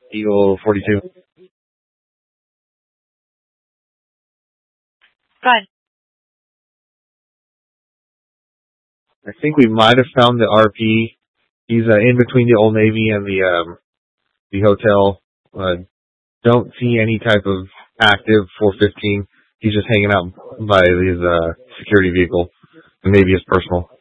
Eagle 42. Go ahead. I think we might have found the RP. He's in between the Old Navy and the hotel. Don't see any type of active 415. He's just hanging out by his security vehicle, and maybe his personal.